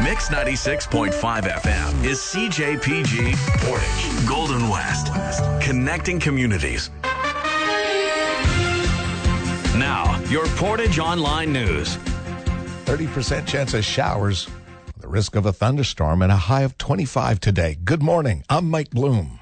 Mix 96.5 FM is CJPG Portage, Golden West, connecting communities. Now, your Portage Online News. 30% chance of showers, the risk of a thunderstorm, and a high of 25 today. Good morning. I'm Mike Bloom.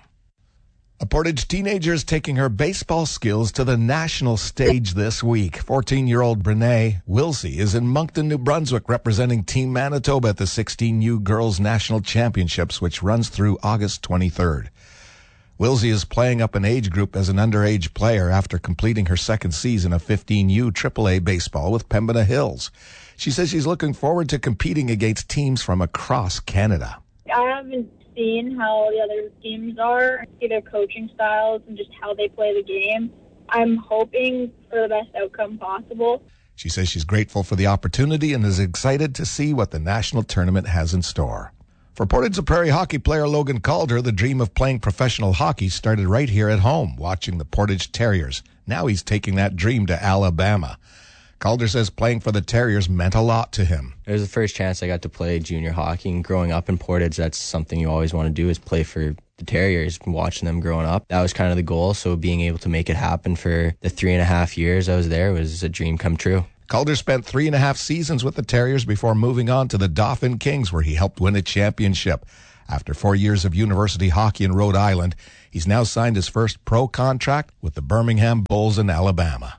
A Portage teenager is taking her baseball skills to the national stage this week. 14-year-old Brene Wilsey is in Moncton, New Brunswick, representing Team Manitoba at the 16U Girls National Championships, which runs through August 23rd. Wilsey is playing up an age group as an underage player after completing her second season of 15U AAA baseball with Pembina Hills. She says she's looking forward to competing against teams from across Canada. I haven't seen how the other teams are, see their coaching styles and just how they play the game. I'm hoping for the best outcome possible. She says she's grateful for the opportunity and is excited to see what the national tournament has in store. For Portage la Prairie hockey player Logan Calder, the dream of playing professional hockey started right here at home, watching the Portage Terriers. Now he's taking that dream to Alabama. Calder says playing for the Terriers meant a lot to him. It was the first chance I got to play junior hockey, and growing up in Portage, that's something you always want to do, is play for the Terriers. Watching them growing up, that was kind of the goal, so being able to make it happen for the 3.5 years I was there was a dream come true. Calder spent 3.5 seasons with the Terriers before moving on to the Dauphin Kings, where he helped win a championship. After 4 years of university hockey in Rhode Island, he's now signed his first pro contract with the Birmingham Bulls in Alabama.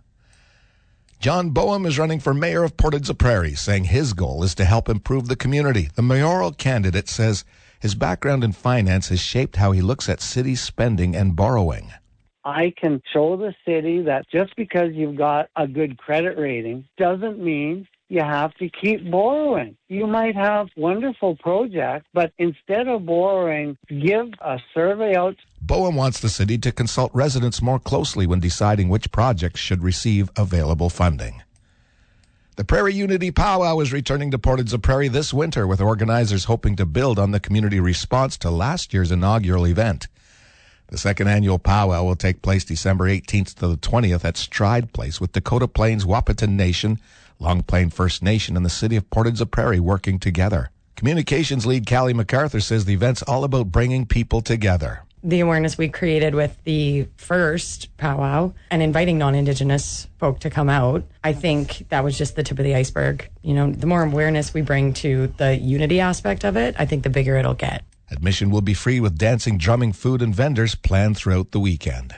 John Boehm is running for mayor of Portage la Prairie, saying his goal is to help improve the community. The mayoral candidate says his background in finance has shaped how he looks at city spending and borrowing. I can show the city that just because you've got a good credit rating doesn't mean you have to keep borrowing. You might have wonderful projects, but instead of borrowing, give a survey out. Boehm wants the city to consult residents more closely when deciding which projects should receive available funding. The Prairie Unity Powwow is returning to Portage la Prairie this winter, with organizers hoping to build on the community response to last year's inaugural event. The second annual powwow will take place December 18th to the 20th at Stride Place, with Dakota Plains Wahpeton Nation, Long Plain First Nation, and the city of Portage la Prairie working together. Communications lead Callie MacArthur says the event's all about bringing people together. The awareness we created with the first powwow and inviting non-Indigenous folk to come out, I think that was just the tip of the iceberg. You know, the more awareness we bring to the unity aspect of it, I think the bigger it'll get. Admission will be free, with dancing, drumming, food, and vendors planned throughout the weekend.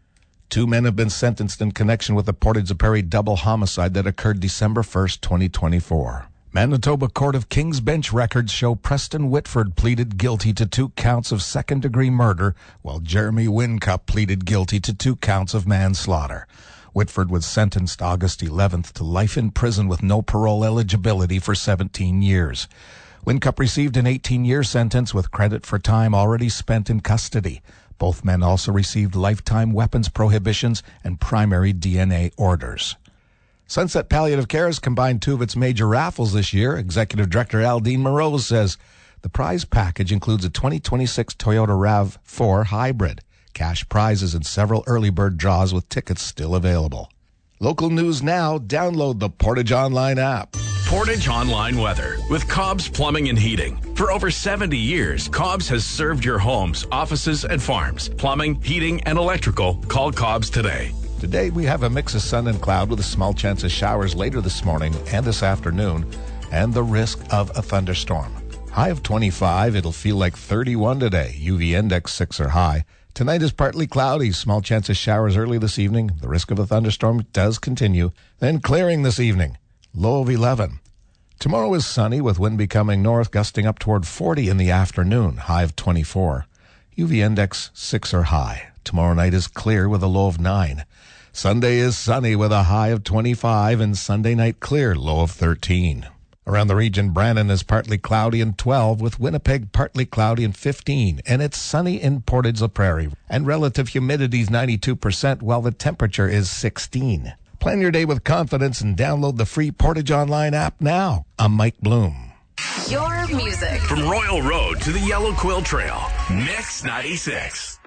2 men have been sentenced in connection with the Portage la Prairie double homicide that occurred December 1st, 2024. Manitoba Court of King's Bench records show Preston Whitford pleaded guilty to 2 counts of second-degree murder, while Jeremy Whincup pleaded guilty to 2 counts of manslaughter. Whitford was sentenced August 11th to life in prison with no parole eligibility for 17 years. Whincup received an 18-year sentence with credit for time already spent in custody. Both men also received lifetime weapons prohibitions and primary DNA orders. Sunset Palliative Care has combined 2 of its major raffles this year. Executive Director Aldine Moreau says the prize package includes a 2026 Toyota RAV4 Hybrid, cash prizes, and several early bird draws with tickets still available. Local news now. Download the Portage Online app. Portage Online Weather with Cobb's Plumbing and Heating. For over 70 years, Cobb's has served your homes, offices, and farms. Plumbing, heating, and electrical. Call Cobb's today. Today we have a mix of sun and cloud with a small chance of showers later this morning and this afternoon, and the risk of a thunderstorm. High of 25, it'll feel like 31 today. UV index 6 or high. Tonight is partly cloudy, small chance of showers early this evening. The risk of a thunderstorm does continue. Then clearing this evening, low of 11. Tomorrow is sunny with wind becoming north, gusting up toward 40 in the afternoon, high of 24. UV index 6 or high. Tomorrow night is clear with a low of 9. Sunday is sunny with a high of 25, and Sunday night clear, low of 13. Around the region, Brandon is partly cloudy and 12, with Winnipeg partly cloudy and 15, and it's sunny in Portage la Prairie. And relative humidity is 92%, while the temperature is 16. Plan your day with confidence and download the free Portage Online app now. I'm Mike Bloom. Your music. From Royal Road to the Yellow Quill Trail, Mix 96.